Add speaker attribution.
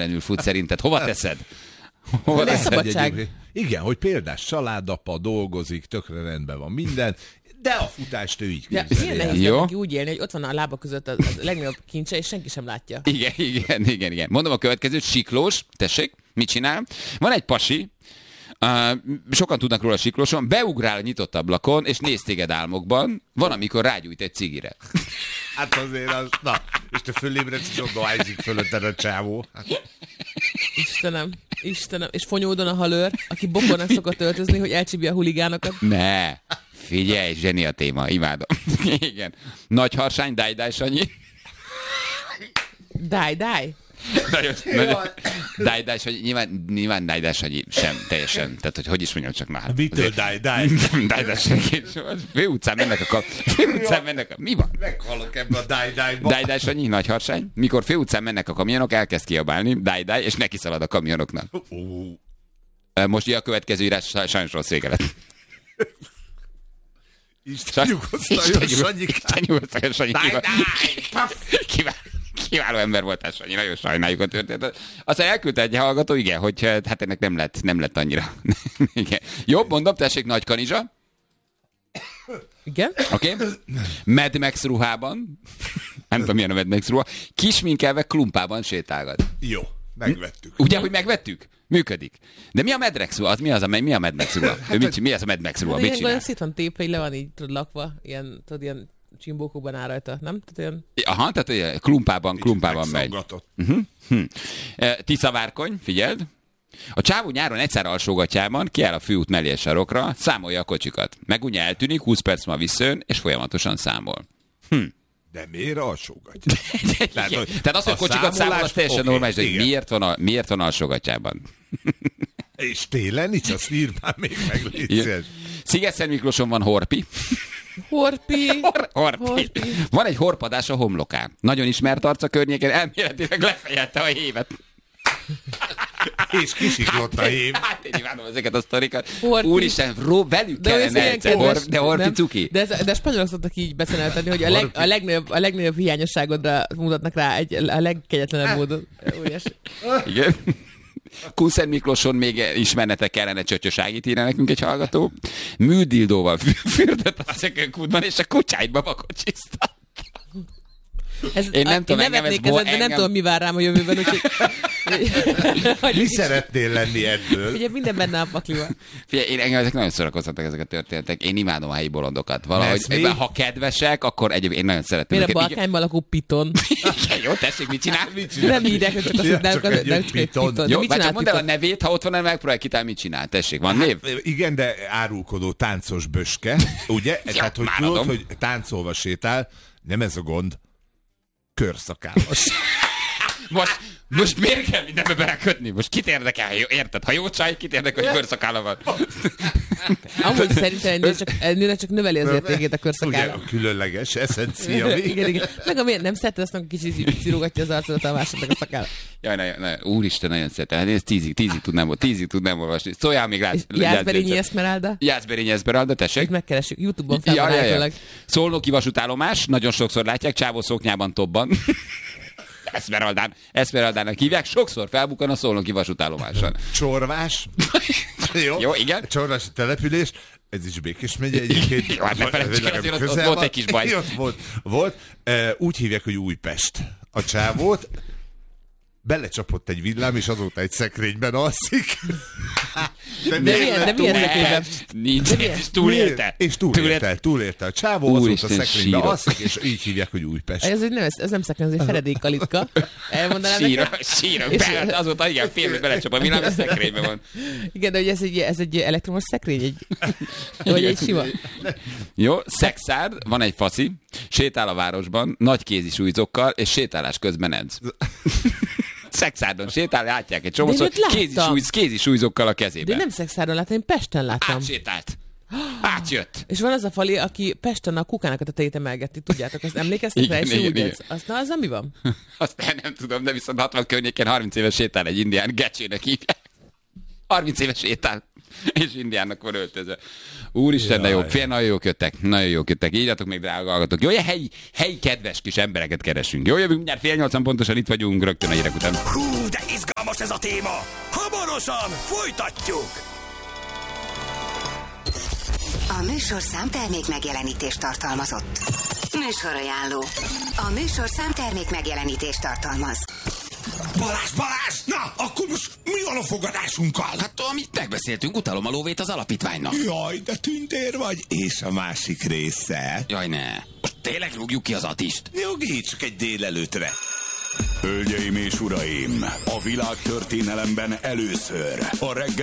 Speaker 1: kedvezőtlenül fut szerinted. Hova teszed?
Speaker 2: Hova teszed? Igen, hogy például családapa dolgozik, tökre rendben van minden, de a futást ő így képzeli.
Speaker 3: Milyen nehéz neki úgy élni, hogy ott van a lába között a legnagyobb kincse, és senki sem látja.
Speaker 1: Igen. Mondom a következőt, siklós, tessék, mit csinál? Van egy pasi, sokan tudnak róla siklóson, beugrál a nyitott ablakon, és néz téged álmokban, van, amikor rágyújt egy cigire.
Speaker 2: Hát azért az, na, és te fölébredsz, és ott dohányzik fölötted a csávó.
Speaker 3: Istenem, és Fonyódon a halőr, aki bokornak szokott öltözni, hogy elcsípje a huligánokat.
Speaker 1: Ne, figyelj, zseni a téma, imádom. Igen. Nagy harsány, dáj, Sanyi.
Speaker 3: Dáj.
Speaker 1: Nagyon, dáj, Sanyi, nyilván dáj, Sanyi sem teljesen, tehát hogy is mondjam csak már.
Speaker 2: Mitől dáj?
Speaker 1: Dáj, Sanyi, főutcán mennek mi van?
Speaker 2: Meghalok ebben a dáj-dájban.
Speaker 1: Dáj, Sanyi, nagy harsány. Mikor főutcán mennek a kamionok, elkezd kiabálni, dáj, és neki szalad a kamionoknak. Most ugye a következő írás sajnos rossz vége lett.
Speaker 2: Isten nyugodtan, Sanyi.
Speaker 1: Kiváló ember voltál, Sanyi, nagyon sajnáljuk a történetet. Aztán elküldte egy hallgató, igen, hogy hát ennek nem lett annyira. Igen. Jobb, mondom, tessék, Nagy Kanizsa.
Speaker 3: Igen?
Speaker 1: Oké. Mad Max ruhában. Nem tudom, milyen a Mad Max ruha. Kisminkelve klumpában sétálgat.
Speaker 2: Jó, megvettük.
Speaker 1: Ugye, hogy megvettük? Működik. De mi a Mad Max ruha? Mi a Mad Max ruha? Mi az a Mad Max ruha? Mit csinál?
Speaker 3: Szét van tépve, le van így lakva, ilyen csimbókokban áll rajta, nem?
Speaker 1: Aha, tehát klumpában megy. Tiszavárkony, figyeld. A csávó nyáron egyszer alsógatjában kiáll a főút mellé a sarokra, számolja a kocsikat. Megunja eltűnik, 20 perc ma visszajön, és folyamatosan számol.
Speaker 2: De miért alsógatja?
Speaker 1: Tehát az, hogy a kocsikat számol, az teljesen normális, de miért van alsógatjában?
Speaker 2: És télen nincs, azt írd már még meg, légy.
Speaker 1: Sziget-Szent Miklóson van Horpi.
Speaker 3: Horpi.
Speaker 1: Van egy horpadás a homlokán. Nagyon ismert arc a környéken, elméletileg lefejelte a hévet.
Speaker 2: És kisiklott a hév.
Speaker 1: Hát én imádom ezeket a sztorikat. Úristen, velük kellene egyszer. De Horpi cuki.
Speaker 3: De a spanyolok szoktak így beszélni, hogy a legnagyobb hiányosságodra mutatnak rá a legkegyetlenebb módon.
Speaker 1: Igen. Kunszent Miklóson még ismernetek kellene, Csöcsöságit írja nekünk egy hallgató. Műdildóval fürdött a szökőkútban, és a kutyáidba vakocsiztat.
Speaker 3: Én nem tudom, mi vár rám a jövőben, úgyhogy...
Speaker 2: Mi szeretnél lenni ebből?
Speaker 3: Ugye minden benne a pakliban.
Speaker 1: Figyelj, engem ezek nagyon szórakoztatnak ezek a történetek. Én imádom a helyi bolondokat. Valahogy, ha kedvesek, akkor egyébként én nagyon szeretem.
Speaker 3: Miért a Balkányban lakó piton?
Speaker 1: Jó, tessék, mit csinál?
Speaker 3: Nem írják, hogy csak azt mondják, piton.
Speaker 1: Jó, csak mondd el a nevét, ha ott van, megpróbálj kitálni, mit csinál. Tessék, van név?
Speaker 2: Igen, de árulkodó táncos böske, ugye? Tehát, hogy tudod, hogy táncolva sétál, nem ez a gond. Körszakálos.
Speaker 1: Most miért kell mindenbe belekötni? Most kit érdekel? Érted? Ha jó csaj, kit érdekel, hogy körszakála van?
Speaker 3: Amúgy szerintem ennél csak növeli az értékét a körszakála.
Speaker 2: Ugye, különleges eszencia.
Speaker 3: Igen. Meg amiért nem szereted, azt meg kicsit cirogatja az arcodat a másodnak a szakála.
Speaker 1: Jaj, úristen, nagyon szeretem. Hát ezt 10-ig tudnám olvasni. Szóljál még rá.
Speaker 3: Jászberényi Eszmeralda.
Speaker 1: Jászberényi Eszmeralda, tessék.
Speaker 3: Itt megkeressük. YouTube-on fel van állítólag.
Speaker 1: Szolnoki vasútállomás, nagyon sokszor látják, csávó szoknyában tobban. Eszmeraldának hívják, sokszor felbukkan a szolnoki vasútállomáson.
Speaker 2: Csorvás.
Speaker 1: Jó, igen.
Speaker 2: Csorvási település. Ez is Békés megye egyébként.
Speaker 1: Jó, hát ne felejtsük, azért ott volt egy kis baj.
Speaker 2: Volt. Úgy hívják, hogy Újpest. A csávót belecsapott egy villám, és azóta egy szekrényben alszik.
Speaker 3: De milyen szekrényben?
Speaker 1: Nincs, és túlélte.
Speaker 2: És túlélte. A csávó azóta szekrényben alszik, és így hívják, hogy Újpest.
Speaker 3: Ez nem szekrény, ez egy feredékkalitka. Elmondanám nekem?
Speaker 1: Sírok. Azóta igen, félbe belecsap a villám, és szekrényben van.
Speaker 3: Igen, de hogy ez egy elektromos szekrény? Vagy egy sima?
Speaker 1: Jó, Szexárd, van egy faszi, sétál a városban, nagy kézisújzokkal, és sétálás közben edz. Szexárdon sétál, látják egy csomószor, kézisújzokkal a kezében.
Speaker 3: De nem Szexárdon láttam, én Pesten láttam.
Speaker 1: Átsétált. Átjött.
Speaker 3: És van az a fali, aki Pesten a kukának a tetejét emelgeti, tudjátok, azt emlékeztek rá, és úgy ez. Az mi van?
Speaker 1: Azt nem tudom, de viszont 60 környéken 30 éves sétál egy indián, Gecsének hívják. 30 éves sétál, és indiánnak van öltözve. Úristen, de jó, nagyon jók jöttek. Írjatok még, drága hallgatók. Jó, helyi kedves kis embereket keresünk. Jó, jövünk mindjárt 7:30 pontosan, itt vagyunk rögtön a hírek után.
Speaker 4: izgalmas ez a téma! Hamarosan folytatjuk!
Speaker 5: A műsorszám termék megjelenítést tartalmazott. Műsorajánló. A műsorszám termék megjelenítést tartalmaz.
Speaker 4: Balázs! Na, akkor most mi van a fogadásunkkal?
Speaker 6: Hát, amit megbeszéltünk, utalom a lóvét az alapítványnak.
Speaker 4: Jaj, de tündér vagy. És a másik része?
Speaker 6: Jaj, ne. Most tényleg rúgjuk ki az Attist.
Speaker 4: Nyugi, csak egy délelőtre.
Speaker 7: Hölgyeim és uraim, a világtörténelemben először a reggeli